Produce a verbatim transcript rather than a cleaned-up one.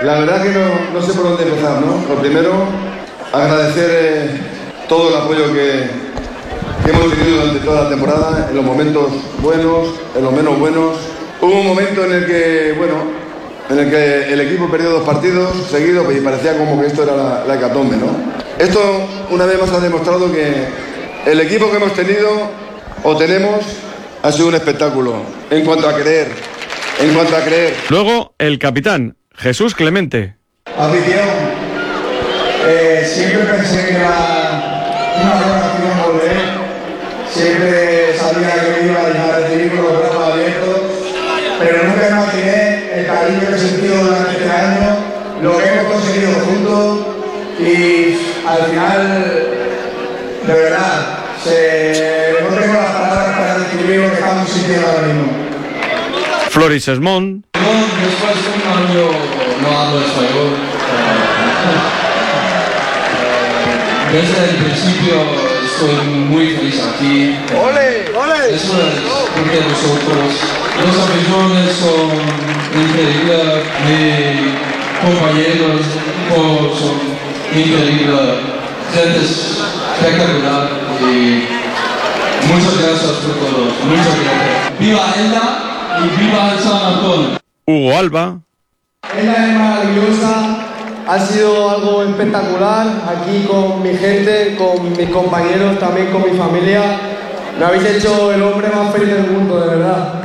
La verdad que no, no sé por dónde empezar, ¿no? Lo primero, agradecer eh, todo el apoyo que, que hemos tenido durante toda la temporada, en los momentos buenos, en los menos buenos. Hubo un momento en el que, bueno, en el que el equipo perdió dos partidos seguidos y parecía como que esto era la, la hecatombe, ¿no? Esto, una vez más, ha demostrado que el equipo que hemos tenido o tenemos ha sido un espectáculo en cuanto a creer, en cuanto a creer. Luego, el capitán, Jesús Clemente. Afición, eh, siempre pensé que era una buena acción volver, siempre sabía que iba a dejar de recibir con los brazos abiertos, pero nunca imaginé el cariño que he sentido durante este año, lo que hemos conseguido juntos y al final, de verdad, se, no tengo las palabras para describir lo que estamos sintiendo ahora mismo. Floris Esmond. Después de un año no hablo español. Desde el principio estoy muy feliz aquí. ¡Ole! ¡Ole! Eso es porque nosotros, los aficiones son increíbles, mis compañeros todos son increíbles, gente espectacular y muchas gracias por todo. Muchas gracias. ¡Viva Elda! Y viva el San Antón. Hugo Alba. Ella es maravillosa, ha sido algo espectacular aquí con mi gente, con mis compañeros, también con mi familia. Me habéis hecho el hombre más feliz del mundo, de verdad.